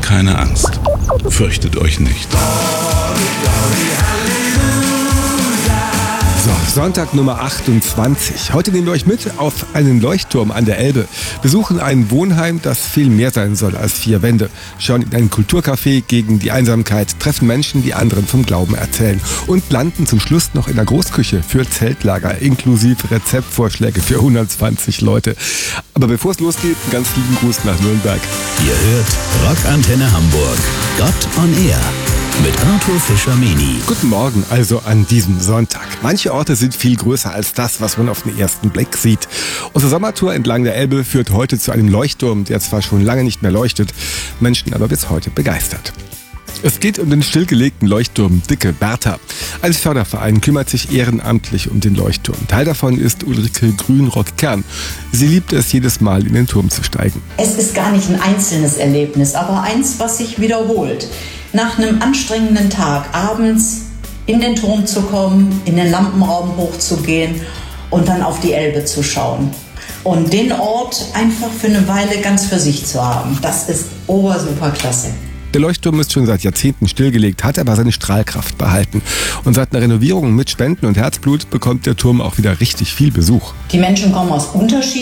keine Angst. Fürchtet euch nicht. So, Sonntag Nummer 28. Heute nehmen wir euch mit auf einen Leuchtturm an der Elbe, besuchen ein Wohnheim, das viel mehr sein soll als 4 Wände, schauen in ein Kulturcafé gegen die Einsamkeit, treffen Menschen, die anderen vom Glauben erzählen und landen zum Schluss noch in der Großküche für Zeltlager, inklusive Rezeptvorschläge für 120 Leute. Aber bevor es losgeht, einen ganz lieben Gruß nach Nürnberg. Ihr hört Rockantenne Hamburg. Gott on Air. Mit Arthur Fischer-Meni. Guten Morgen also an diesem Sonntag. Manche Orte sind viel größer als das, was man auf den ersten Blick sieht. Unsere Sommertour entlang der Elbe führt heute zu einem Leuchtturm, der zwar schon lange nicht mehr leuchtet, Menschen aber bis heute begeistert. Es geht um den stillgelegten Leuchtturm Dicke Bertha. Ein Förderverein kümmert sich ehrenamtlich um den Leuchtturm. Teil davon ist Ulrike Grünrock-Kern. Sie liebt es, jedes Mal in den Turm zu steigen. Es ist gar nicht ein einzelnes Erlebnis, aber eins, was sich wiederholt. Nach einem anstrengenden Tag abends in den Turm zu kommen, in den Lampenraum hochzugehen und dann auf die Elbe zu schauen. Und den Ort einfach für eine Weile ganz für sich zu haben, das ist obersuper klasse. Der Leuchtturm ist schon seit Jahrzehnten stillgelegt, hat aber seine Strahlkraft behalten. Und seit einer Renovierung mit Spenden und Herzblut bekommt der Turm auch wieder richtig viel Besuch. Die Menschen kommen aus unterschiedlichen